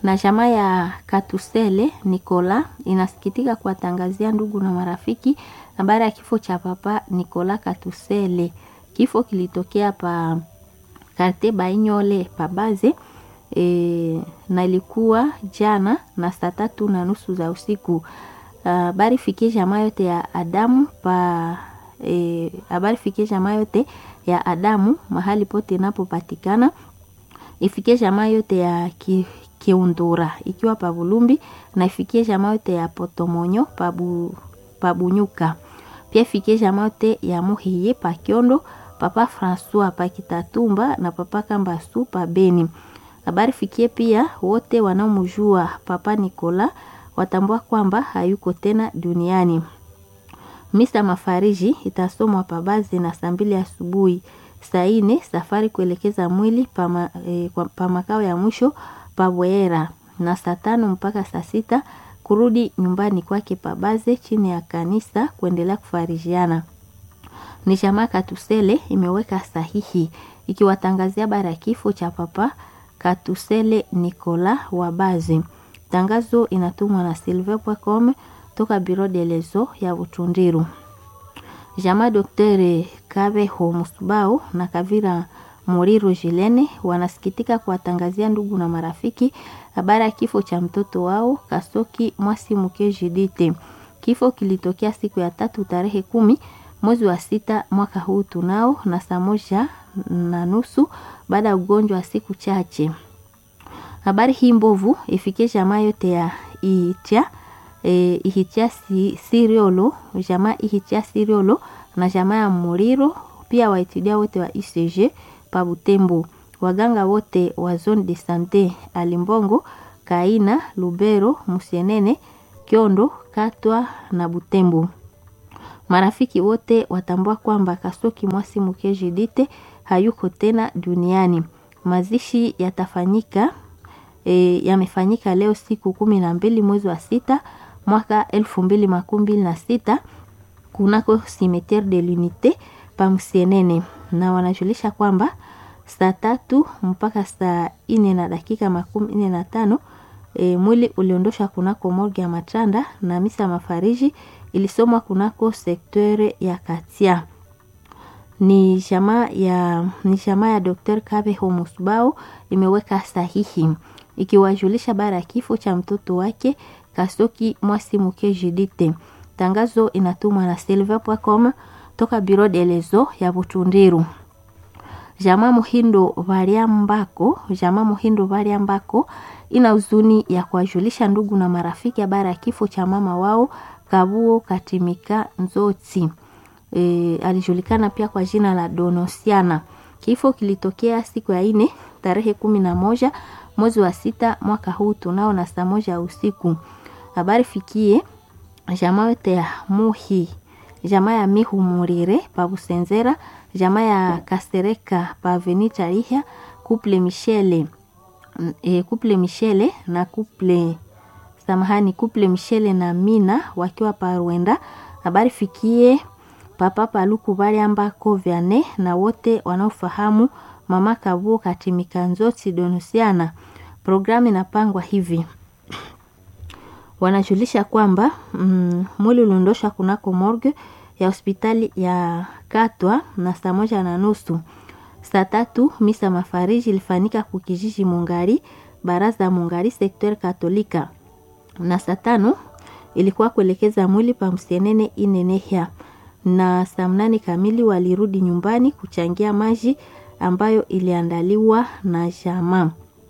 Na jamaa ya Katusele Nicola inasikitika kuwatangazia ndugu na marafiki habari ya kifo cha papa Nicola Katusele. Kifo kilitokea pa Karte Bainyole Pabaze na ilikuwa jana na saa 3:30 za usiku. Habari fikie jamaa yote ya Adamu habari fikie jamaa yote ya Adamu mahali pote inapopatikana. Ifikie jamaa yote ya Kiundura ikiwa pa Bulumbi, na ifikie jamaa yote ya Potomonyo Pabunyuka. Pia ifikie jamaa yote ya Muhiye pa Kiondo, papa François pa Kitatumba na papa Kambasu pa Beni. Habari fikie pia wote wanaomjua papa Nicola watambua kwamba hayuko tena duniani. Misa mafariji itasomwa Pabaze na saa 2 asubuhi. Saa 4 safari kuelekeza mwili pa makao ya mwisho pa Bwera, na saa 5 mpaka saa 6 kurudi nyumbani kwake Pabaze chini ya kanisa kuendelea kufarijiana. Ni jamaa Katusele imeweka sahihi ikiwatangazia habari ya kifo cha papa Katusele Nicola wa Baze. Tangazo inatumwa na silver.com toka Bureau de Lezo ya Butundiru. Jamaa Dr. Kabeho Musubao na Kavira Muriro Jilene wanasikitika kuwatangazia ndugu na marafiki habari ya kifo cha mtoto wao Kasoki Mwasi Mukejidite. Kifo kilitokea siku ya 3 tarehe 10 mwezi wa 6 mwaka huu tunao na saa 1:30 baada ya ugonjwa wa siku chache. Habari hii mbovu ifikie jamaa yote ya Ihitia Siriolo, jamaa Ihitia Siriolo na jamaa ya Muriro, pia waitidia wote wa ICG pa Butembo, waganga wote wa zone de santé Alimbongo, Kaina, Lubero, Musienene, Kiondo, Katwa na Butembo. Marafiki wote watambua kwamba Kasoki Mwasi Mukejidite hayuko tena duniani. Mazishi yamefanyika leo siku 12 mwezi wa 6 mwaka 2026 kunako Cimetière de l'Unité pa Musienene, na wanajulisha kwamba saa 3 mpaka saa 4 na dakika 45 mwili uliondosha kunako morgue ya Matanda na misa mafariji ilisomwa kunako sektere ya Katia. Ni jamaa ya Dr. Kabeho Musubao imeweka sahihi ikiwajulisha habari ya kifo cha mtoto wake Kasoki Mwasi Mukejidite. Tangazo inatumwa na silver.com toka Bureau de Lezo ya Butundiru. Jamaa Muhindo Variambako ina huzuni ya kuwajulisha ndugu na marafiki habari ya kifo cha mama wao Kabuo Katimika Nzoti. Alijulikana pia kwa jina la Donosiana. Kifo kilitokea siku ya 4 tarehe 11 mwezi wa 6 mwaka huu tunao na saa 1 usiku. Habari fikie jamaa yote ya jamaa ya Mihu Murire pa Busenzera, jamaa ya Kastereka pa Avenue Rihia, couple Michele na Mina wakiwa pa Rwanda. Habari fikie papa Paluku Variambako Viane na wote wanaofahamu mama Kabuo Katimika Nzoti Donosiana. Programu inapangwa hivi. Wanajulisha kwamba mwili uliondosha kunako morgue ya hospitali ya Katwa na saa 1:30. Saa 3 misa mafariji ilifanyika kukijiji Mungari, baraza Mungari sekter Katolika. Na saa 5 ilikuwa kuelekeza mwili pa Musienene Inenehia. Na saa 8 kamili walirudi nyumbani kuchangia maji ambayo iliandaliwa na jamaa.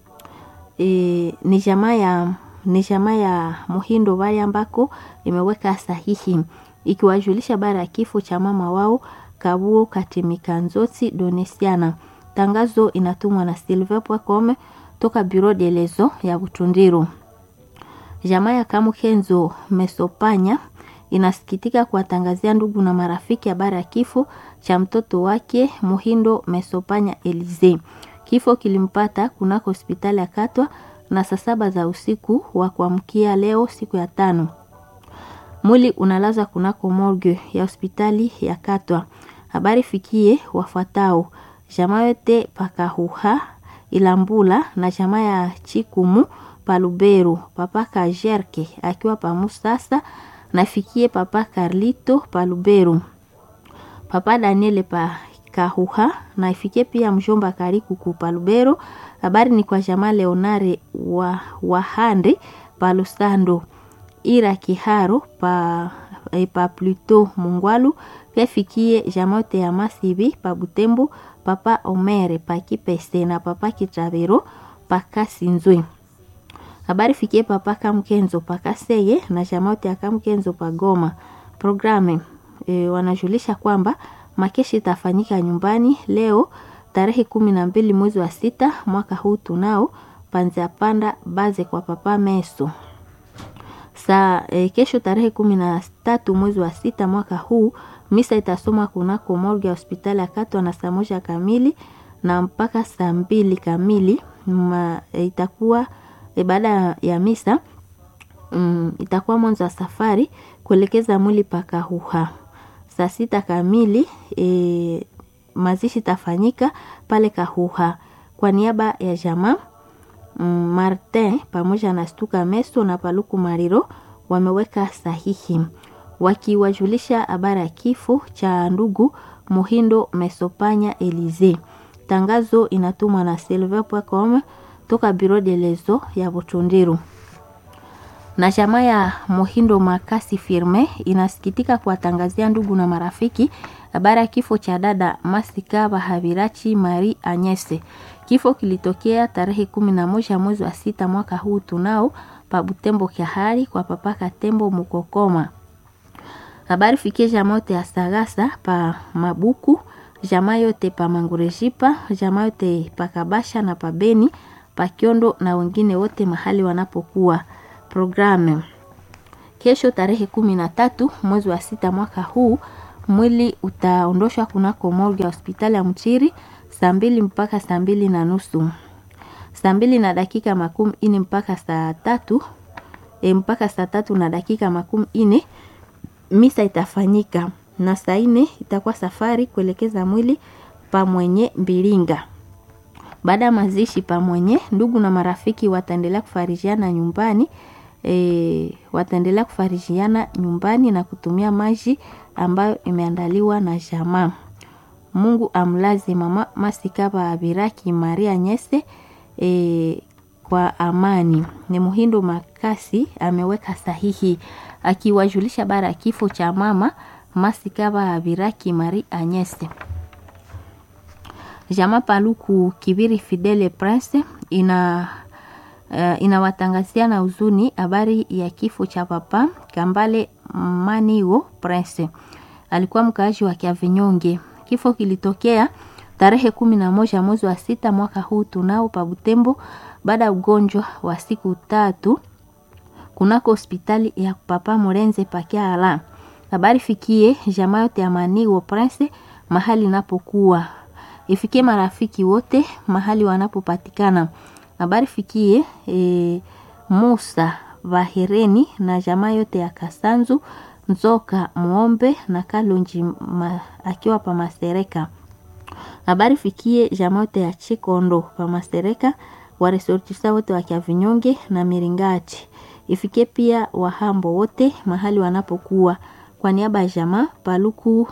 Ni jamaa ya Muhindo Variambako imeweka sahihi ikiwajulisha habari ya kifo cha mama wao Kabuo Katimika Nzoti Donesiana. Tangazo inatumwa na silver.com toka Bureau de Lezo ya Butundiru. Jamaa ya Kamukenzo Mesopanya inasikitika kuwatangazia ndugu na marafiki habari ya kifo cha mtoto wake Muhindo Mesopanya Elize. Kifo kilimpata kunako hospitali ya Katwa na saa 7 za usiku wa kuamkia leo siku ya 5. Mwili unalazwa kunako morgue ya hospitali ya Katwa. Habari fikie wafuatao: jamaa yote Pakahuha Ilambula na jamaa ya Chikumu Palubero, papa Kajerke akiwa pa Musasa, nafikie papa Carlito Palubero, papa Daniel pa Kahuha, na ifikie pia mjomba Kariku ku Palubero. Habari ni kwa jamaa Leonare wa Hande pa Lusando, Ira Kiharo pa Pluto Mungwalu, pia fikie jamaa te ya Masibi pa Butembo, papa Omere pa Kipese na papa Kitravero pa Kasinzwe. Habari fikie papa Kamkenzo pa Kaseye na jamaa te ya Kamkenzo pa Goma. Programe wanajulisha kwamba makeshi itafanyika nyumbani leo tarehe 12 mwezi wa 6 mwaka huu tunao Panzia Panda baze kwa papa Meso. Kesho tarehe 13 mwezi wa 6 mwaka huu misa itasoma kunako morgue ya hospitali ya Katwa na saa 1 kamili na mpaka saa 2 kamili. Itakuwa baada ya misa itakuwa mwanzo wa safari kuelekeza mwili paka Huha. Saa 6 kamili mazishi tafanyika pale Kahuha. Kwa niaba ya jamaa Martin pamoja na Stuka Meso na Paluku Mariro wameweka sahihi wakiwajulisha habari ya kifo cha ndugu Muhindo Mesopanya Elize. Tangazo inatumwa na silver.com toka Bureau de Lezo ya Butundiru. Na jamaa ya Muhindo Makasi Firme inasikitika kuwatangazia ndugu na marafiki habari ya kifo cha dada Masika Bahabirachi Marie Agnese. Kifo kilitokea tarehe 11 mwezi wa 6 mwaka huu tunao pa Butembo Kiahari kwa papa Katembo Mukokoma. Habari fikie jamaa yote ya Sagasa pa Mabuku, jamaa yote pa Mangurejipa, jamaa yote pa Kabasha na pa Beni, pa Kiondo na wengine wote mahali wanapokuwa. Programu kesho tarehe 13 mwezi wa 6 mwaka huu mwili utaondoshwa kunako morgue ya hospitali ya Mchiri saa 2 mpaka saa 2:30. Saa 2 na dakika 40 mpaka saa 3 mpaka saa 3 na dakika 40 misa itafanyika, na saa 4 itakuwa safari kuelekeza mwili pa Mwenye Mbilinga. Baada ya mazishi pa Mwenye, ndugu na marafiki wataendelea kufarijiana nyumbani na kutumia maji ambayo imeandaliwa na jamaa. Mungu amlaze mama Masika Bahabiraki Maria Agnese kwa amani. Ni Muhindo Makasi ameweka sahihi akiwajulisha bara ya kifo cha mama Masika Bahabiraki Maria Agnese. Jamaa Paluku Kibiri Fidele Prince inawatangazia na huzuni habari ya kifo cha papa Kambale Maniwo Prince. Alikuwa mkaaji wa Kiavinyonge. Kifo kilitokea tarehe 11 mwezi wa 6 mwaka huu tunao pa Butembo baada ya ugonjwa wa siku 3 kunako hospitali ya papa Morenze Pakiala. Habari fikie jamaa yote ya Maniwo Prince mahali napokuwa. Ifikie marafiki wote mahali wanapopatikana. Habari fikie Musa Vahireni na jamaa yote ya Kasanzu, Nzoka Muombe na Kalonji akiwa pa Masereka. Habari fikie jamaa yote ya Chikondo pa Masereka, waresortisa wote wa Kiavinyonge na Miringati. Ifikie pia Wahambo wote mahali wanapokuwa. Kwa niaba ya jamaa Paluku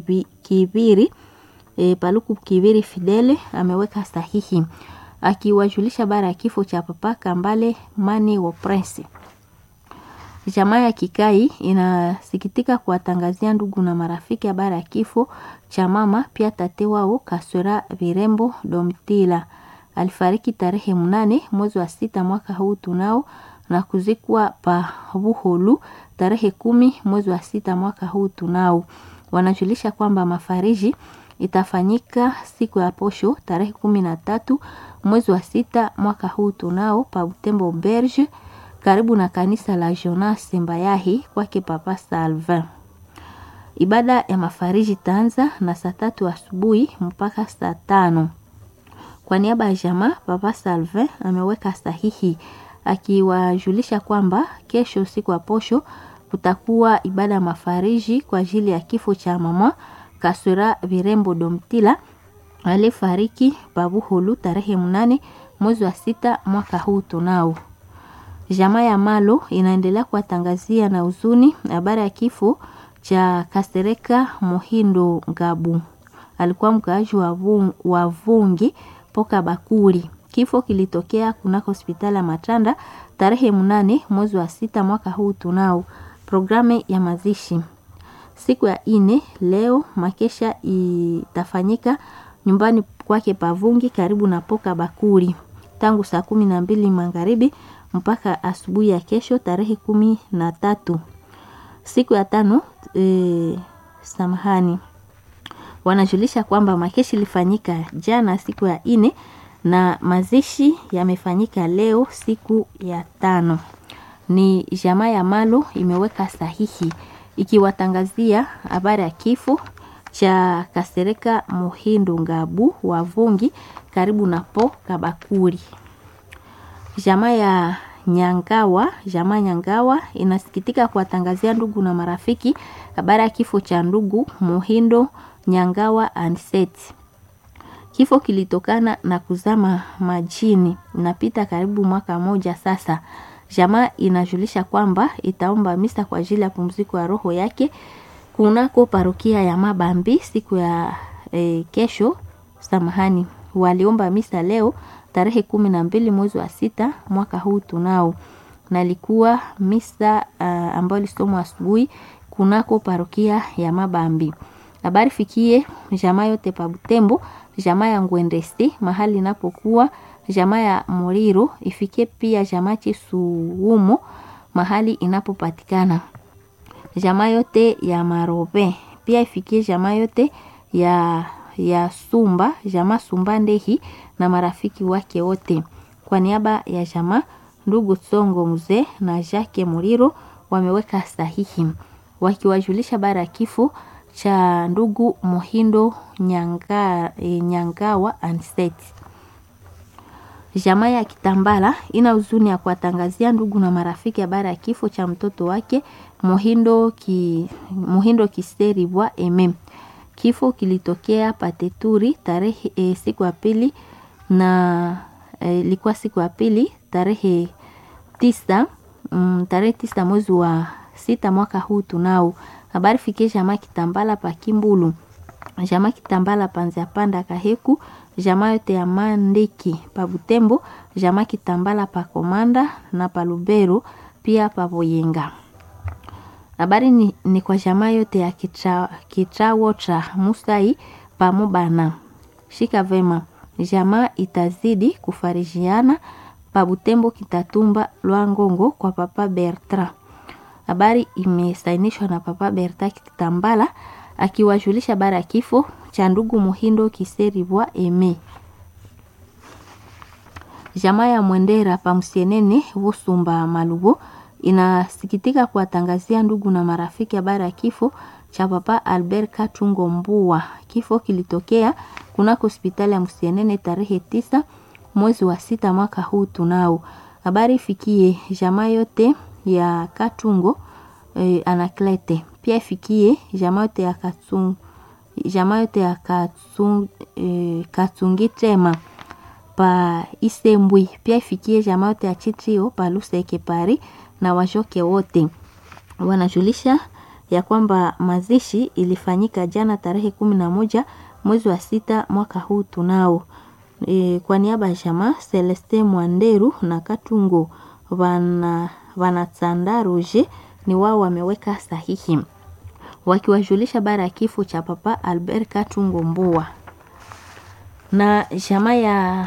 Kibiri Fidele ameweka sahihi akiwajulisha bara ya kifo cha papa Kambale Maniwo Prince. Jamaa ya Kikai inasikitika kuwatangazia ndugu na marafiki habari ya kifo cha mama pia tate wao Kaswera Virembo Domtila. Alifariki tarehe 8 mwezi wa 6 mwaka huu tunao na kuzikwa pa Buholu tarehe 10 mwezi wa 6 mwaka huu tunao. Wanajulisha kwamba mafariji itafanyika siku ya posho tarehe 13 mwezi wa 6 mwaka huu tunao pa Butembo Berge karibu na kanisa la Jonas Mbayahi kwake papa Salvin. Ibada ya mafariji taanza na saa 3 asubuhi mpaka saa 5. Kwa niaba ya jamaa papa Salvin ameweka sahihi akiwajulisha kwamba kesho siku ya posho kutakuwa ibada ya mafariji kwa ajili ya kifo cha mama Kaswera Virembo Domtila alifariki Babuhulu tarehe 8 mwezi wa 6 mwaka huu tunao. Jamaa ya Malo inaendelea kuwatangazia na huzuni habari ya kifo cha Kasereka Muhindo Ngabu. Alikuwa mkaaji wa Vungi Poka Bakuri. Kifo kilitokea kunako hospitali ya Matanda tarehe 8 mwezi wa 6 mwaka huu tunao. Programu ya mazishi siku ya 4 leo, makesha itafanyika nyumbani kwake Pavungi karibu na Poka Bakuri tangu saa 12 magharibi mpaka asubuhi ya kesho tarehe 13. Siku ya 5 wanajulisha kwamba makeshi ilifanyika jana siku ya 4 na mazishi yamefanyika leo siku ya 5. Ni jamaa ya Malo imeweka sahihi ikiwatangazia habari ya kifo cha Kasereka Muhindo Ngabu wa Vungi karibu na Poka Bakuri. Jamaa ya Nyangawa inasikitika kuwatangazia ndugu na marafiki habari ya kifo cha ndugu Muhindo Nyangawa Anseti. Kifo kilitokana na kuzama majini, inapita karibu mwaka moja sasa. Jamaa inajulisha kwamba itaomba misa kwa ajili ya pumziko ya roho yake kunako parokia ya Mabambi siku ya kesho. Waliomba misa leo tarehe 12 mwezi wa 6 mwaka huu tunao, na ilikuwa misa ambayo ilisomwa asubuhi kunako parokia ya Mabambi. Habari fikie jamaa yote pa Butembo, jamaa ya Ngwendesti mahali inapokuwa, jamaa ya Moriro ifikie pia jamaa Chisuumo mahali inapopatikana, jamaa yote ya Marobe pia ifikie jamaa yote ya Sumba, jamaa Sumba Ndehi na marafiki wake wote. Kwa niaba ya jamaa ndugu Songo Mzee na Jacques Moriro wameweka sahihi wakiwajulisha bara kifo cha ndugu Muhindo Nyangawa Anseti. Jamaa ya Kitambala ina huzuni ya kuwatangazia ndugu na marafiki habari ya kifo cha mtoto wake Muhindo Kiseribwa Eme. Kifo kilitokea Pateturi tarehe siku ya pili na ilikuwa siku ya pili tarehe 9 mwezi wa 6 mwaka huu tunao. Habari fikie jamaa Kitambala pa Kimbulu, jamaa Kitambala panza panda Kaheku, jamaa yote ya Mandiki pa Butembo, jamaa Kitambala pa Komanda na pa Lubero pia pa Boyenga. Habari ni kwa jamaa yote ya Kitrawo cha Musai pa Mubana. Shika vema, jamaa itazidi kufarijiana pa Butembo Kitatumba Lwangongo kwa Papa Bertra. Habari imesainishwa na Papa Berta Kitambala akiwajulisha bara ya kifo cha ndugu Muhindo Kiseribwa Eme. Jamaa ya Mwendera pa Musienene Busumba Malubo inasikitika kuwatangazia ndugu na marafiki habari ya kifo cha Papa Albert Katungo Mbua. Kifo kilitokea kunako hospitali ya Musienene tarehe 9 mwezi wa 6 mwaka huu tunao. Habari ifikie jamaa yote ya Katungo Anaklete, pia ifikie jamaa yote ya Katsungitema pa Isembwi, pia ifikie jamaa yote ya Chitrio pa Luseke Pari na wajoke wote. Wanajulisha ya kwamba mazishi ilifanyika jana tarehe 11 mwezi wa 6 mwaka huu tunao. Kwa niaba ya jamaa Celeste Mwanderu na Katungo Vanatsandaruje ni wao wameweka sahihi wakiwajulisha bara ya kifo cha Papa Albert Katungo Mbua. Na jamaa ya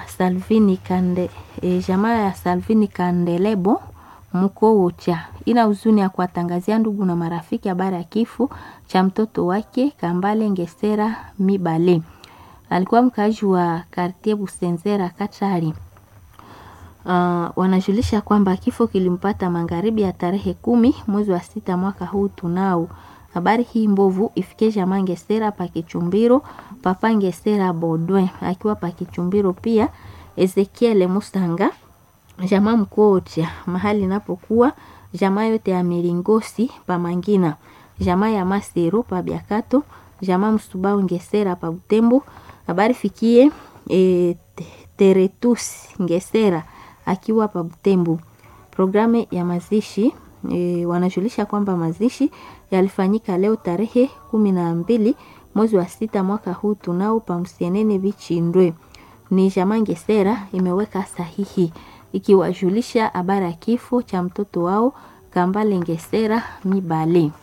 Salvini Kandelebo Mukoocha ina huzuni ya kuwatangazia ndugu na marafiki habari ya kifo cha mtoto wake Kambale Ngesera Mibale. Alikuwa mkaaji wa Quartier Busenzera Katari. Wanajulisha kwamba kifo kilimpata magharibi ya tarehe 10 mwezi wa 6 mwaka huu tunao. Habari hii mbovu ifike jamaa Ngesera pa Kichumbiro, Papa Ngesera Bodwe akiwa pa Kichumbiro, pia Ezekiel Musanga jamaa Mkoocha mahali napokuwa, jamaa yote ya Miringosi pa Mangina, jamaa ya Masero pa Biakato, jamaa Msubao Ngesera pa Butembo. Habari fikie Teretus Ngesera akiwa pa Butembo, Programu ya mazishi wanajulisha kwamba mazishi yalifanyika leo tarehe 12 mwezi wa 6 mwaka huu tunao pamsienene Bichindwe. Ni jamaa Ngesera imeweka sahihi ikiwajulisha habari ya kifo cha mtoto wao Kambale Ngesera Mibale.